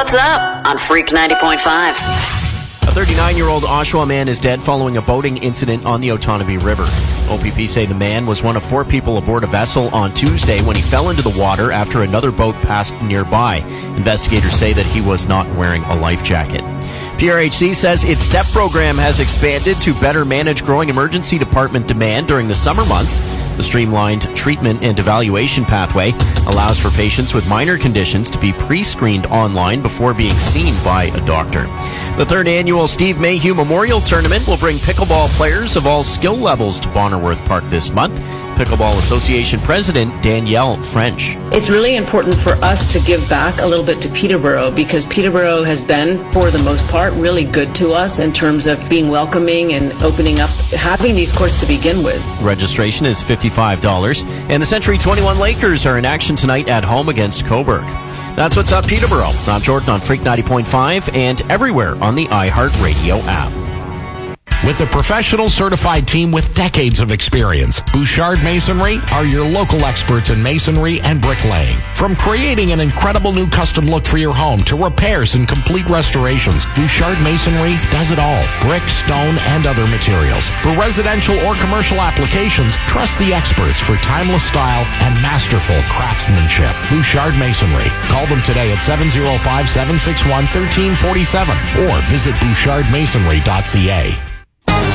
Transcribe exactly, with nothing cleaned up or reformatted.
What's Up on Freak ninety point five. A thirty-nine-year-old Oshawa man is dead following a boating incident on the Otonabee River. O P P say the man was one of four people aboard a vessel on Tuesday when he fell into the water after another boat passed nearby. Investigators say that he was not wearing a life jacket. P R H C says its STEP program has expanded to better manage growing emergency department demand during the summer months. The streamlined treatment and evaluation pathway allows for patients with minor conditions to be pre-screened online before being seen by a doctor. The third annual Steve Mayhew Memorial Tournament will bring pickleball players of all skill levels to Bonnerworth Park this month. Pickleball Association President Danielle French. It's really important for us to give back a little bit to Peterborough because Peterborough has been, for the most part, really good to us in terms of being welcoming and opening up, having these courts to begin with. Registration is fifty-five dollars, and the Century twenty-one Lakers are in action tonight at home against Cobourg. That's What's Up, Peterborough. I'm Jordan on Freak ninety point five and everywhere on the iHeartRadio app. With a professional certified team with decades of experience, Bouchard Masonry are your local experts in masonry and bricklaying. From creating an incredible new custom look for your home to repairs and complete restorations, Bouchard Masonry does it all. Brick, stone, and other materials. For residential or commercial applications, trust the experts for timeless style and masterful craftsmanship. Bouchard Masonry. Call them today at seven oh five, seven six one, one three four seven or visit bouchard masonry dot c a.